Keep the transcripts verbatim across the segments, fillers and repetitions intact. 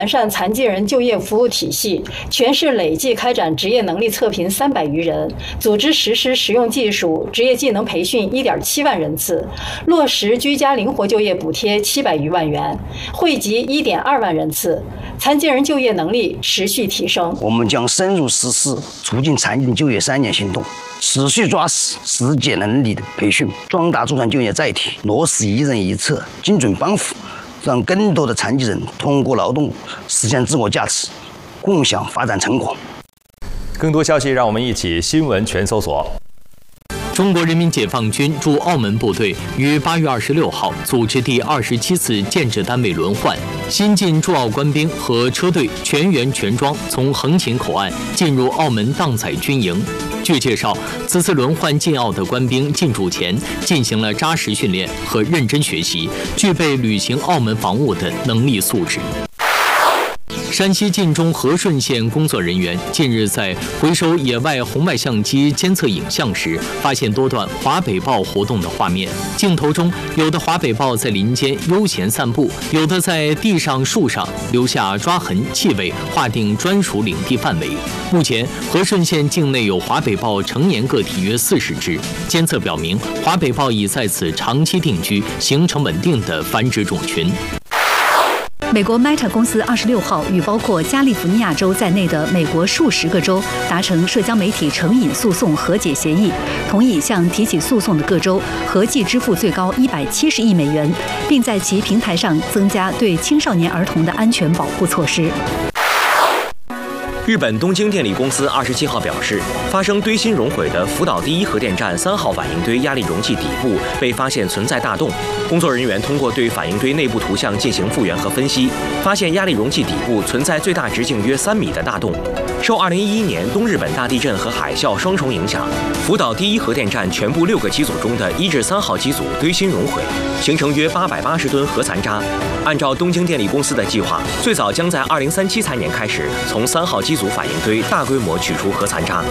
完善残疾人就业服务体系，全市累计开展职业能力测评三百余人，组织实施实用技术职业技能培训一点七万人次，落实居家灵活就业补贴七百余万元，惠及一点二万人次，残疾人就业能力持续提升。 我们将深入实施促进残疾人就业三年行动，持续抓实实践能力的培训，壮大助残就业载体，落实一人一策，精准帮扶。让更多的残疾人通过劳动实现自我价值，共享发展成果。 更多消息，让我们一起新闻全搜索。 中国人民解放军驻澳门部队于八月二十六号组织第二十七次建制单位轮换，新进驻澳官兵和车队全员全装从横琴口岸进入澳门荡仔军营。据介绍，此次轮换进澳的官兵进驻前进行了扎实训练和认真学习，具备履行澳门防务的能力素质。山西晋中和顺县工作人员近日在回收野外红外相机监测影像时，发现多段华北豹活动的画面。镜头中，有的华北豹在林间悠闲散步，有的在地上、树上留下抓痕、气味，划定专属领地范围。目前，和顺县境内有华北豹成年个体约四十只，监测表明，华北豹已在此长期定居，形成稳定的繁殖种群。 美国 Meta 公司二十六号与包括加利福尼亚州在内的美国数十个州达成社交媒体成瘾诉讼和解协议，同意向提起诉讼的各州合计支付最高一百七十亿美元，并在其平台上增加对青少年儿童的安全保护措施。 日本东京电力公司二十七号表示，发生堆芯熔毁的福岛第一核电站三号反应堆压力容器底部被发现存在大洞。工作人员通过对反应堆内部图像进行复原和分析，发现压力容器底部存在最大直径约三米的大洞。受二零一一年东日本大地震和海啸双重影响，福岛第一核电站全部六个机组中的一至三号机组堆芯熔毁，形成约八百八十吨核残渣。按照东京电力公司的计划，最早将在二零三七财年开始从三号机组反应堆大规模取出核残渣。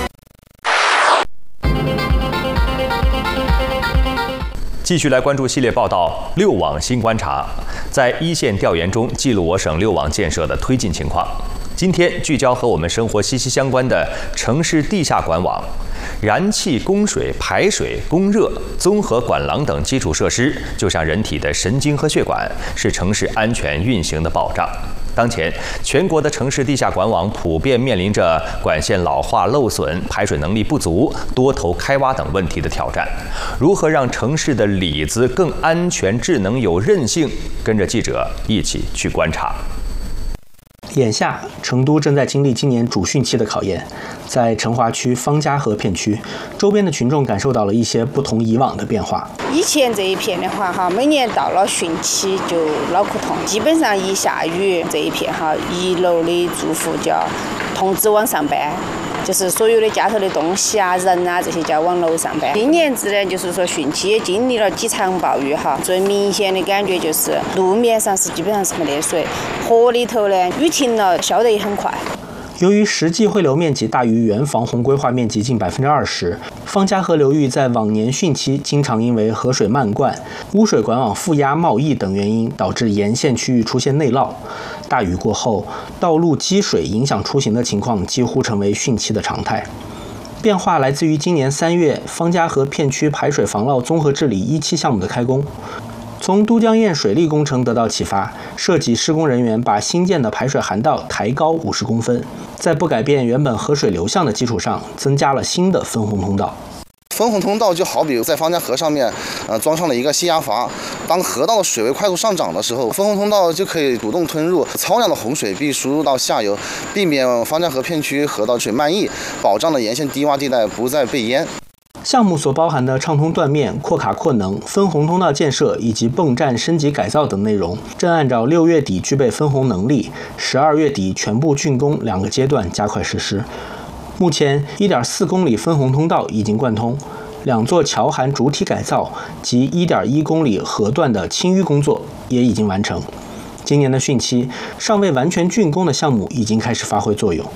继续来关注系列报道：六网新观察，在一线调研中记录我省六网建设的推进情况。今天聚焦和我们生活息息相关的城市地下管网。燃气、供水、排水、供热、综合管廊等基础设施，就像人体的神经和血管，是城市安全运行的保障。当前，全国的城市地下管网普遍面临着管线老化、漏损、排水能力不足、多头开挖等问题的挑战。如何让城市的里子更安全、智能、有韧性？跟着记者一起去观察。 眼下，成都正在经历今年主汛期的考验。在成华区方家河片区，周边的群众感受到了一些不同以往的变化。 以前这一片的话，哈，每年到了汛期就脑壳痛，基本上一下雨，这一片哈，一楼的住户就要通知往上搬。就是所有的家头的东西啊、人啊这些就要往楼上搬。今年子呢，就是说汛期也经历了几场暴雨哈，最明显的感觉就是路面上是基本上是没得水，河里头呢雨停了消得也很快。 由于实际汇流面积大于原防洪规划面积近百分之二十，方家河流域在往年汛期经常因为河水漫灌、污水管网负压冒溢等原因，导致沿线区域出现内涝。大雨过后，道路积水影响出行的情况几乎成为汛期的常态。变化来自于今年三月方家河片区排水防涝综合治理一期项目的开工。从都江堰水利工程得到启发，设计施工人员把新建的排水涵道抬高五十公分，在不改变原本河水流向的基础上，增加了新的分洪通道。 分洪通道就好比在方家河上面，呃，装上了一个吸压阀。当河道的水位快速上涨的时候，分洪通道就可以主动吞入超量的洪水，并输入到下游，避免方家河片区河道水漫溢，保障了沿线低洼地带不再被淹。 项目所包含的畅通断面、扩卡扩能、分洪通道建设以及泵站升级改造等内容，正按照六月底具备分洪能力，十二月底全部竣工两个阶段加快实施。目前 一点四公里分洪通道已经贯通，两座桥涵主体改造及 一点一公里河段的清淤工作也已经完成。今年的汛期，尚未完全竣工的项目已经开始发挥作用。 目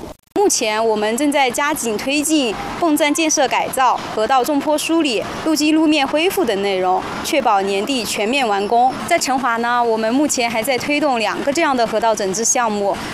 目前我们正在加紧推进泵站建设改造、河道纵坡梳理、路基路面恢复等内容，确保年底全面完工。在成华呢，我们目前还在推动两个这样的河道整治项目，